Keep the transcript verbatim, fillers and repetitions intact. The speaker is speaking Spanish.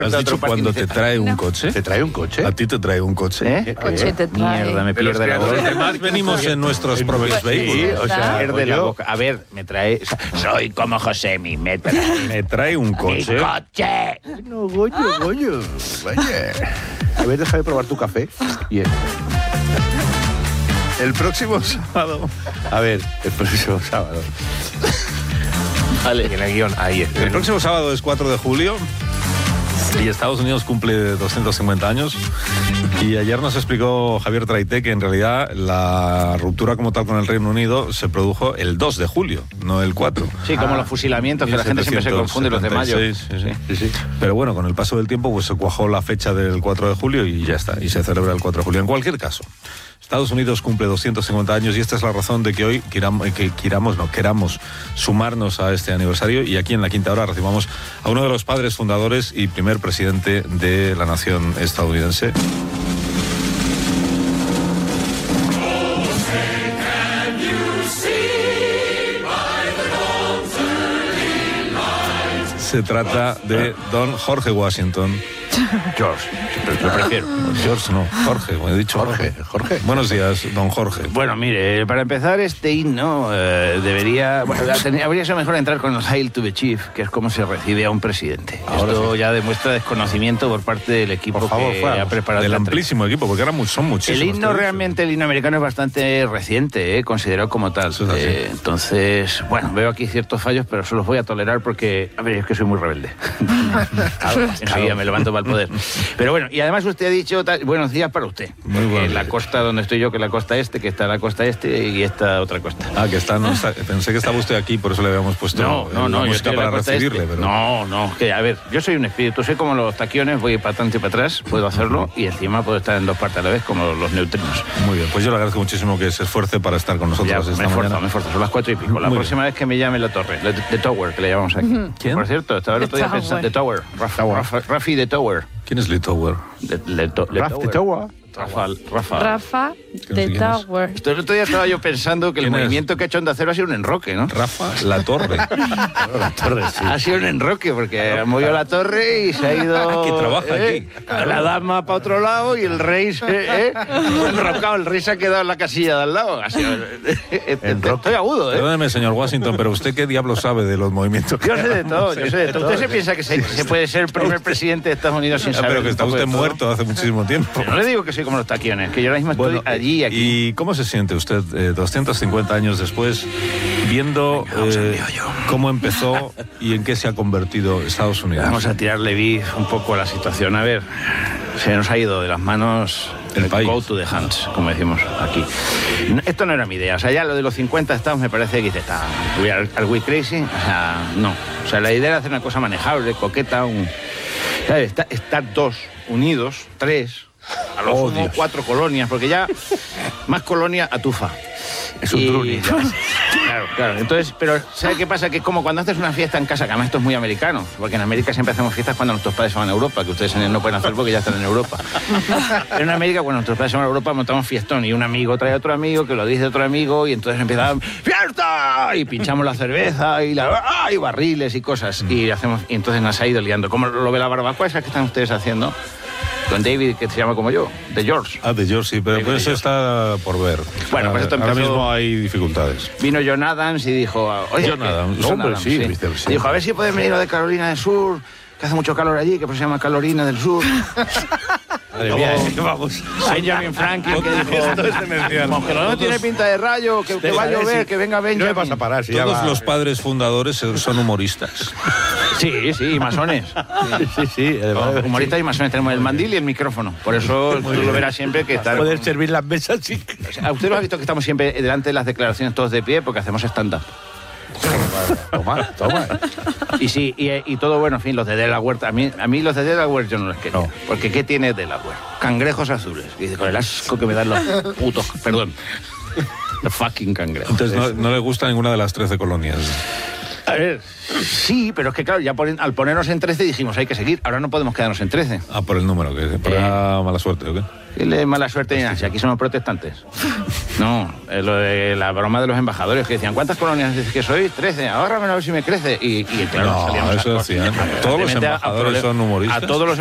¿Has dicho cuando te trae un coche? ¿Te trae un coche? ¿A ti te trae un coche? ¿Eh? Coche te trae. Mierda, me pierde la voz. Además venimos en nuestros propios vehículos. O sea, Pierde la boca. A ver, me trae... o sea, soy como Josemi, me trae... Me trae un ¡Mi coche. coche! No, goño, goño. Vaya. A ver, déjame probar tu café. Y el... El próximo sábado. A ver, el próximo sábado. Vale. En el guión, ahí es. El próximo sábado es cuatro de julio. Y Estados Unidos cumple doscientos cincuenta años. Y ayer nos explicó Javier Traité que en realidad la ruptura como tal con el Reino Unido se produjo el dos de julio, no el cuatro. Sí, como Ah, los fusilamientos, que la gente siempre se confunde los de mayo. Sí, sí, sí. sí, sí. Pero bueno, con el paso del tiempo pues se cuajó la fecha del cuatro de julio y ya está. Y se celebra el cuatro de julio. En cualquier caso, Estados Unidos cumple doscientos cincuenta años y esta es la razón de que hoy queramos, que queramos, no, queramos sumarnos a este aniversario y aquí en la Quinta Hora recibamos a uno de los padres fundadores y primer presidente de la nación estadounidense. Se trata de don Jorge Washington. George, lo prefiero. George no, Jorge, como he dicho. Jorge, Jorge. Buenos días, don Jorge. Bueno, mire, para empezar, este himno eh, debería... Bueno, tenía- habría sido mejor entrar con el Hail to the Chief, que es como se recibe a un presidente. Ahora Esto sí. ya demuestra desconocimiento por parte del equipo Por favor, que fuera. ha preparado Del la entrevista. amplísimo equipo, porque ahora mu- son muchísimos. El himno todos. realmente, el himno americano es bastante reciente, ¿eh? Considerado como tal. Eso es así. Eh, entonces, bueno, veo aquí ciertos fallos, pero se los voy a tolerar porque, a ver, es que soy muy rebelde. Claro, enseguida me levanto para el poder. Pero bueno, y además usted ha dicho, tal- buenos días para usted. Muy buenos En la días. costa donde estoy yo, que es la costa este, que está la costa este y esta otra costa. Ah, que está, no está- pensé que estaba usted aquí, por eso le habíamos puesto No, no, la no, yo música estoy en la para costa recibirle. este. Pero... No, no, que a ver, yo soy un espíritu, soy como los taquiones, voy para adelante y para atrás, puedo hacerlo y encima puedo estar en dos partes a la vez, como los neutrinos. Muy bien, pues yo le agradezco muchísimo que se esfuerce para estar con nosotros Ya, esta me esfuerzo, mañana. me esfuerzo, son las cuatro y pico. La Muy próxima vez que me llame la torre, la- The Tower, que le llamamos aquí. ¿Quién? Por cierto, estaba el The otro día Tower. pensando, The Tower, Rafa, Rafa, Rafi The Tower. ¿Quién es Lee Tower? Le, le, to- le Raf de Tower. Rafa, Rafa. Rafa no sé de quién es. Tower. Esto, el otro día estaba yo pensando que el ¿Quién es? movimiento que ha hecho Onda Cero ha sido un enroque, ¿no? Rafa La Torre. La torre, sí. Ha sido un enroque porque ha movido la torre y se ha ido. Ah, que trabaja ¿eh? aquí. La dama para otro lado y el rey se ¿eh? enrocado. El rey se ha quedado en la casilla de al lado. Ha sido, estoy agudo, ¿eh? Perdóneme, señor Washington, pero ¿usted qué diablo sabe de los movimientos? que Yo sé de hay? todo, yo sé de todo. ¿Usted se piensa que se, se puede ser el primer presidente de Estados Unidos sin Ah, saber pero que un está poco de usted todo? muerto hace muchísimo tiempo. No le digo que soy como los taquiones, que yo ahora mismo Bueno, estoy allí, aquí. ¿y cómo se siente usted eh, doscientos cincuenta años después viendo vamos al eh, meollo. cómo empezó y en qué se ha convertido Estados Unidos? Vamos a tirarle beef un poco a la situación. A ver, se nos ha ido de las manos El país. go to the hands, como decimos aquí. No, esto no era mi idea. O sea, ya lo de los cincuenta estados me parece que dice, está, are, are we crazy? O sea, no. O sea, la idea era hacer una cosa manejable, coqueta, un... ¿sabes? Está- Estar dos unidos, tres, a lo Oh, sumo Dios. cuatro colonias, porque ya más colonia atufa. Es un Y- truni. Claro, claro. Entonces, pero ¿sabes qué pasa? Que es como cuando haces una fiesta en casa, que además esto es muy americano, porque en América siempre hacemos fiestas cuando nuestros padres se van a Europa, que ustedes no pueden hacer porque ya están en Europa. Pero en América, cuando nuestros padres se van a Europa, montamos fiestón y un amigo trae a otro amigo, que lo dice otro amigo, y entonces empieza ¡fiesta! Y pinchamos la cerveza y, la, ¡ah! y barriles y cosas. Y, hacemos, y entonces nos ha ido liando. Como lo ve la barbacoa esa que están ustedes haciendo, con David, que se llama como yo, de George. Ah, de George, sí, pero David eso de está por ver. Bueno, ahora, pues esto ahora empezó- mismo hay dificultades. Vino John Adams y dijo... Oye, John que- Adams, John hombre, Adams, sí, vicepresidente. Y dijo, a ver si pueden venir lo de Carolina del Sur, que hace mucho calor allí, que pues se llama Carolina del Sur. Madre mía, eh, vamos. Benjamin Franklin, que dijo... Esto es demencial. Como que no tiene pinta de rayo, que, que va a llover, que venga Benjamin. No me vas a parar, si ya Todos va. los padres fundadores son humoristas. Sí, sí, y masones. Sí, sí. además- Humoristas y masones. Tenemos el mandil y el micrófono. Por eso tú lo verás siempre que está... Poder servir las mesas sin... ¿A usted lo ha visto que estamos siempre delante de las declaraciones todos de pie porque hacemos stand-up? Toma, toma. Y sí, y, y todo bueno, en fin, los de Delaware, a mí, a mí los de Delaware yo no los quería. No. Porque ¿qué tiene Delaware? Cangrejos azules. Y dice, con el asco que me dan los putos, perdón, los fucking cangrejos. Entonces no, no le gusta ninguna de las trece colonias. A ver, sí, pero es que claro, ya ponen, al ponernos en trece dijimos hay que seguir, ahora no podemos quedarnos en trece. Ah, por el número, que por Eh. la mala suerte, ¿o qué? ¿Qué le mala suerte ni nada? Si aquí somos protestantes. No, eh, lo de la broma de los embajadores que decían, ¿cuántas colonias dices que sois? trece, ahora a ver si me crece. Y, y claro, No, salíamos eso a- decían. Todos los evidentemente, a embajadores prole- son humoristas. A todos los